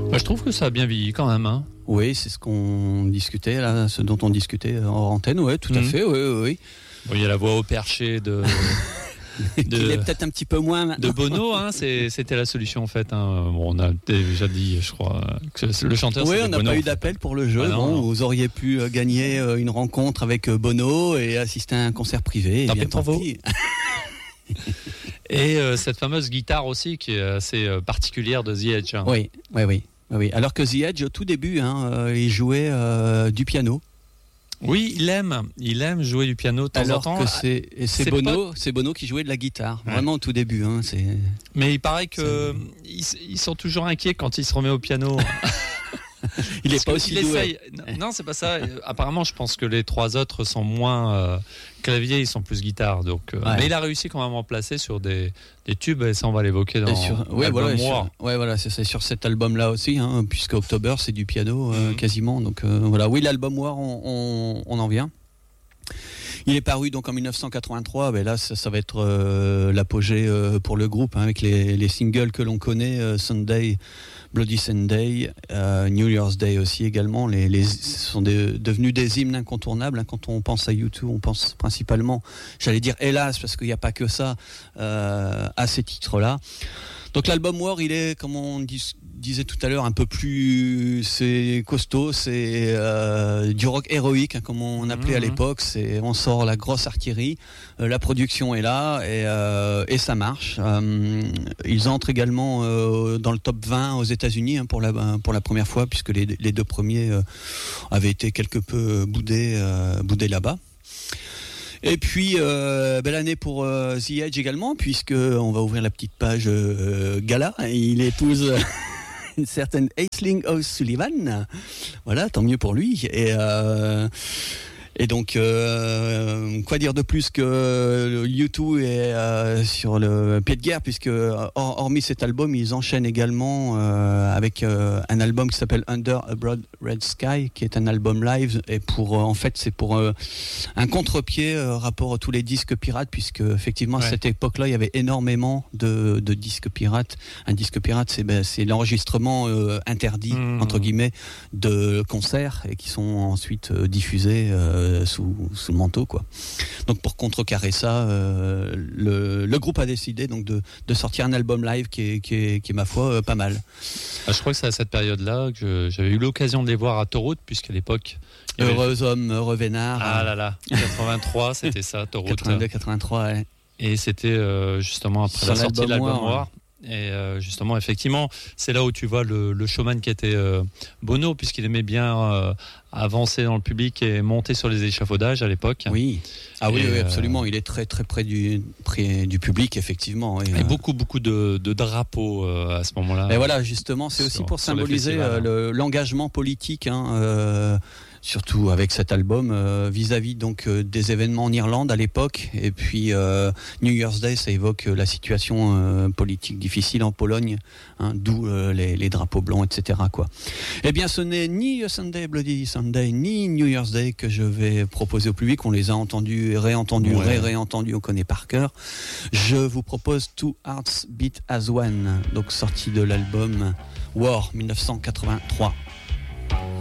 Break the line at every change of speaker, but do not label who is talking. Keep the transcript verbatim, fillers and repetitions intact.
Bah, je trouve que ça a bien vieilli quand même. Hein.
Oui, c'est ce qu'on discutait, là, ce dont on discutait hors antenne. Oui, tout à mmh. fait, oui, oui, oui.
Bon, il y a la voix au perché de...
de... Qu'il est peut-être un petit peu moins maintenant.
De Bono, hein, c'est, c'était la solution en fait. Hein. Bon, on a déjà dit, je crois, que le chanteur
oui,
c'était
on n'a
Bono.
pas eu d'appel pour le jeu. Ah, non, bon, non. Vous auriez pu gagner une rencontre avec Bono et assister à un concert privé.
Tant
pis
pour vous. Et euh, cette fameuse guitare aussi qui est assez euh, particulière de The Edge. Hein.
Oui, oui, oui. Oui, alors que The Edge, au tout début, hein, euh, il jouait euh, du piano.
Oui, il aime, il aime jouer du piano de temps
alors
en temps.
Que c'est, c'est, c'est, Bono, pas... c'est Bono qui jouait de la guitare, ouais. Vraiment au tout début. Hein, c'est...
Mais il paraît que ils, ils sont toujours inquiets quand il se remet au piano.
Il n'est pas aussi doué.
Non, non, c'est pas ça. Apparemment, je pense que les trois autres sont moins euh, clavier, ils sont plus guitare. Donc, euh, ouais. Mais il a réussi quand même à remplacer sur des, des tubes, et ça, on va l'évoquer dans
sur,
l'album
ouais, voilà,
War.
Sur, ouais, voilà, c'est, c'est sur cet album-là aussi, hein, puisque October, c'est du piano euh, mm-hmm. quasiment. Donc euh, voilà, oui, l'album War, on, on, on en vient. Il est paru donc en dix-neuf cent quatre-vingt-trois. Ben là, ça, ça va être euh, l'apogée euh, pour le groupe, hein, avec les, les singles que l'on connaît, euh, Sunday, Bloody Sunday, euh, New Year's Day aussi également. Les, les sont des, devenus des hymnes incontournables. Hein. Quand on pense à U deux, on pense principalement, j'allais dire hélas, parce qu'il n'y a pas que ça, euh, à ces titres-là. Donc l'album War, il est, comme on dis, disait tout à l'heure, un peu plus, c'est costaud, c'est euh, du rock héroïque, hein, comme on appelait mmh. à l'époque. C'est, on sort la grosse artillerie, euh, la production est là et, euh, et ça marche. Euh, ils entrent également euh, dans le top vingt aux États-Unis, hein, pour la pour la première fois, puisque les, les deux premiers euh, avaient été quelque peu boudés euh, boudés là-bas. Et puis euh, belle année pour euh, The Edge également, puisque on va ouvrir la petite page euh, gala. Il épouse une certaine Aisling O'Sullivan. Voilà, tant mieux pour lui. Et euh, Et donc, euh, quoi dire de plus que U deux est euh, sur le pied de guerre, puisque or, hormis cet album, ils enchaînent également euh, avec euh, un album qui s'appelle Under a Broad Red Sky, qui est un album live. Et pour, euh, en fait, c'est pour euh, un contre-pied euh, rapport à tous les disques pirates, puisque effectivement, ouais. à cette époque-là, il y avait énormément de, de disques pirates. Un disque pirate, c'est, ben, c'est l'enregistrement euh, interdit, mmh. entre guillemets, de concerts et qui sont ensuite euh, diffusés euh, Sous, sous le manteau, quoi. Donc pour contrecarrer ça, euh, le, le groupe a décidé donc de, de sortir un album live qui est, qui est, qui est ma foi euh, pas mal.
Ah, je crois que c'est à cette période-là que j'avais eu l'occasion de les voir à Toroute, puisqu'à l'époque
Heureux homme, heureux vénard.
Ah là là, quatre-vingt-trois, c'était ça, Toroute.
quatre-vingt-deux quatre-vingt-trois, ouais.
Et c'était euh, justement après Sur la sortie de l'album Noir. Ouais. Et euh, justement, effectivement, c'est là où tu vois le, le showman qui était euh, Bono, puisqu'il aimait bien euh, avancer dans le public et monter sur les échafaudages à l'époque.
Oui, ah oui, oui, absolument. Il est très très près du, près du public, effectivement. Et,
et euh... beaucoup beaucoup de, de drapeaux euh, à ce moment-là.
Et voilà, justement, c'est aussi sur, pour symboliser euh, le, l'engagement politique. Hein, euh, surtout avec cet album euh, vis-à-vis donc euh, des événements en Irlande à l'époque, et puis euh, New Year's Day, ça évoque euh, la situation euh, politique difficile en Pologne, hein, d'où euh, les, les drapeaux blancs, et cetera quoi. Eh bien, ce n'est ni Sunday Bloody Sunday ni New Year's Day que je vais proposer au public. On les a entendus, réentendus, ouais. ré réentendus, on connaît par cœur. Je vous propose Two Hearts Beat as One, donc sorti de l'album War dix-neuf cent quatre-vingt-trois.